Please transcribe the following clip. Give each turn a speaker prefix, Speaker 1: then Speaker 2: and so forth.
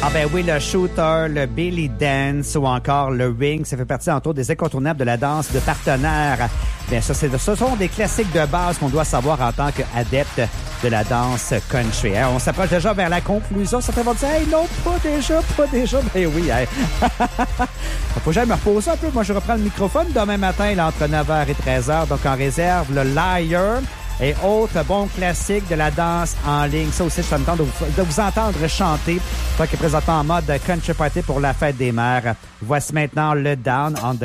Speaker 1: Ah ben oui, le shooter, le belly dance ou encore le ring, ça fait partie entre autres des incontournables de la danse de partenaire. Bien ça, ce sont des classiques de base qu'on doit savoir en tant qu'adepte de la danse country. Hein? On s'approche déjà vers la conclusion. Certains vont dire « Hey, non, pas déjà. » Ben oui, hey. Faut que j'aille me reposer un peu. Moi, je reprends le microphone demain matin là, entre 9h et 13h. Donc, en réserve, le Liar et autres bons classiques de la danse en ligne. Ça aussi, je me tente de vous entendre chanter. Toi qui est présentement en mode country party pour la fête des mères. Voici maintenant le Down on the